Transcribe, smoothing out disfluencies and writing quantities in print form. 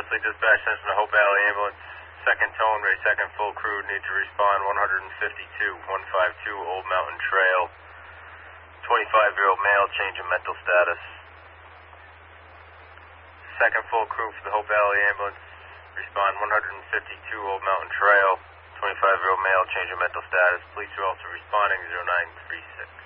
Wesley, dispatch sends from the Hope Valley Ambulance. Second tone, Ray second, full crew, need to respond 152 Old Mountain Trail. 25-year-old male, change in mental status. Second full crew for the Hope Valley Ambulance. Respond 152 Old Mountain Trail. 25-year-old male, change in mental status. Police are also responding 0936.